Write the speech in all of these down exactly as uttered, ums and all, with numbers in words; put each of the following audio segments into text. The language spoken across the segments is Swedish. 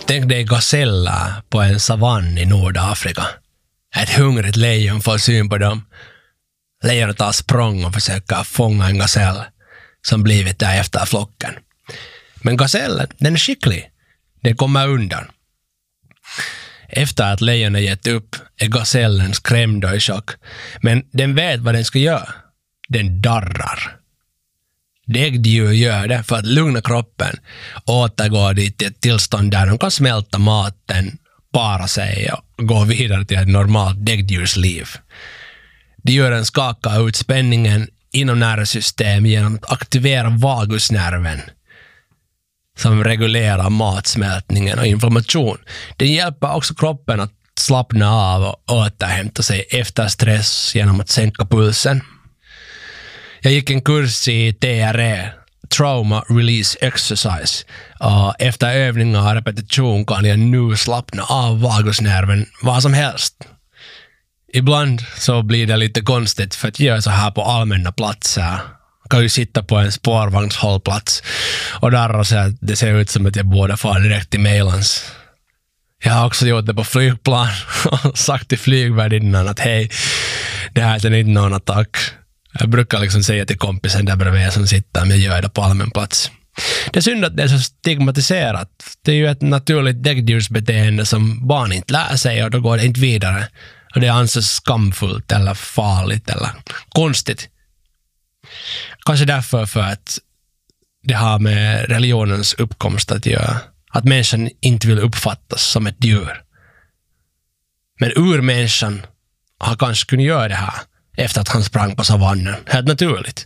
Tänk dig gaseller på en savann i Nordafrika. Ett hungrigt lejon får syn på dem. Lejonet tar språng och försöker fånga en gasell som blivit där efter flocken. Men gasellen, den är skicklig. Den kommer undan. Efter att lejonet gett upp är gasellen skrämd och i chock. Men den vet vad den ska göra. Den darrar. Däggdjur gör det för att lugna kroppen och återgå dit till ett tillstånd där de kan smälta maten, para sig och gå vidare till ett normalt däggdjursliv. Djuren skakar ut spänningen inom nervsystemet genom att aktivera vagusnerven som reglerar matsmältningen och inflammation. Den hjälper också kroppen att slappna av och återhämta sig efter stress genom att sänka pulsen. Jag gick en kurs i T R E, Trauma Release Exercise. Och efter övningar och repetition kan jag nu slappna av vagusnerven vad som helst. Ibland så blir det lite konstigt för att göra så här på allmänna platser. Jag kan ju sitta på en spårvagnshållplats och darra så att det ser ut som att jag borde fara direkt till Mejlans. Jag har också gjort det på flygplan och sagt till flygvärdinnan att hej, det här är inte någon attack. Jag brukar liksom säga till kompisen där bredvid som sitter, men jag gör det på allmän plats. Det är synd att det är så stigmatiserat. Det är ju ett naturligt däggdjursbeteende som barn inte lär sig och då går det inte vidare. Och det anses skamfullt eller farligt eller konstigt. Kanske därför för att det har med religionens uppkomst att göra. Att människan inte vill uppfattas som ett djur. Men urmänniskan har kanske kunnat göra det här efter att han sprang på savannen. Helt naturligt.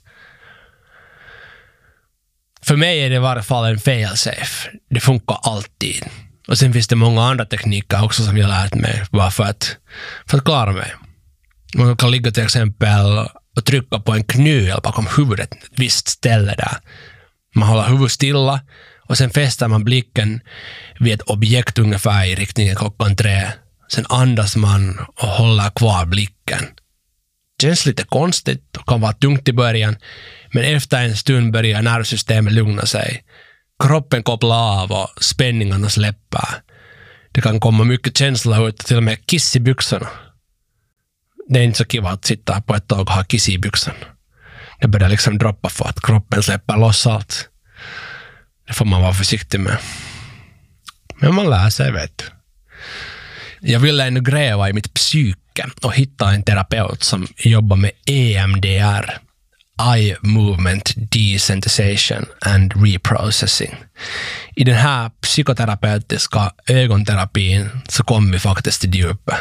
För mig är det i varje fall en fail-safe. Det funkar alltid. Och sen finns det många andra tekniker också som jag har lärt mig bara för att, för att klara mig. Man kan ligga till exempel och trycka på en knöl bakom huvudet, ett visst ställe där. Man håller huvudet stilla och sen fäster man blicken vid ett objekt ungefär i riktningen klockan tre. Sen andas man och håller kvar blicken. Det känns lite konstigt och kan vara tungt i början, men efter en stund börjar nervsystemet lugna sig. Kroppen kopplar av och spänningarna släpper. Det kan komma mycket känsla ut, till och med kiss i byxorna. Det är inte så kiva att sitta på ett tag och ha kiss i byxorna. Det börjar liksom droppa för att kroppen släpper loss allt. Det får man vara försiktig med. Men man lär sig, vet du. Jag ville ännu gräva i mitt psyke och hitta en terapeut som jobbar med E M D R. Eye Movement Desensitization and Reprocessing. I den här psykoterapeutiska ögonterapin så kommer vi faktiskt till djupet.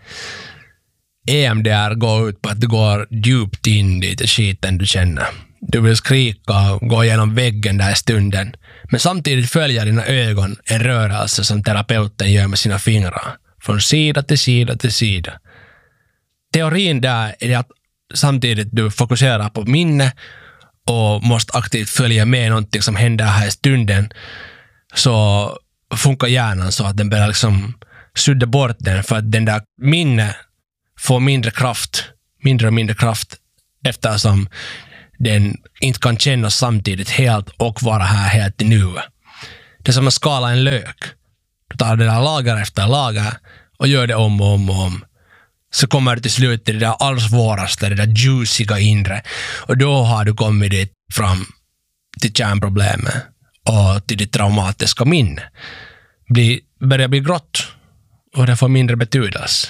E M D R går ut på att du går djupt in i det skiten du känner. Du vill skrika och gå genom väggen där i stunden, men samtidigt följer dina ögon en rörelse som terapeuten gör med sina fingrar. Från sida till sida till sida. Teorin där är att samtidigt du fokuserar på minne och måste aktivt följa med någonting som händer här i stunden, så funkar hjärnan så att den börjar liksom sudda bort den, för att den där minne får mindre kraft, mindre och mindre kraft eftersom den inte kan kännas samtidigt helt och vara här helt i nuet. Det är som att skala en lök. Du tar det där lager efter lager och gör det om och om och om. Så kommer du till slut till det där allra svåraste, det där juiciga inre. Och då har du kommit dit fram till kärnproblemet och till ditt traumatiska minne. Bli, börjar bli grått och det får mindre betydelse.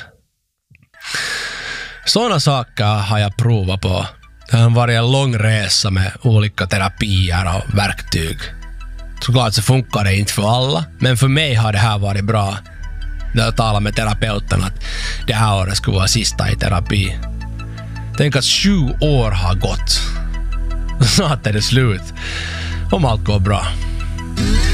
Sådana saker har jag provat på. Det har varit en lång resa med olika terapier och verktyg. Såklart så funkar det inte för alla, men för mig har det här varit bra. Jag talade med terapeuten att det här året skulle vara sista i terapi. Tänk att sju år har gått. Snart är det slut. Om allt går bra.